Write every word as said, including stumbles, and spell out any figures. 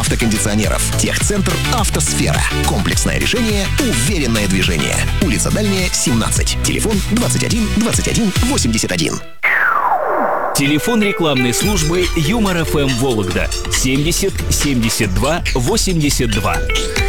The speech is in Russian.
автокондиционеров. Техцентр «Автосфера». Комплексное решение, уверенное движение. Улица Дальняя, семнадцать. Телефон двадцать один двадцать один восемьдесят один. Телефон рекламной службы Юмор ФМ Вологда семьдесят семьдесят два восемьдесят два.